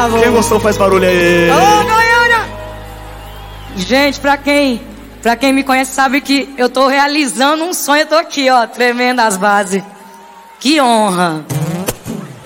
bravo. Quem gostou faz barulho aí. Ô, Goiânia! Gente, pra quem me conhece sabe que eu tô realizando um sonho. Eu tô aqui, ó, tremendo as bases. Que honra.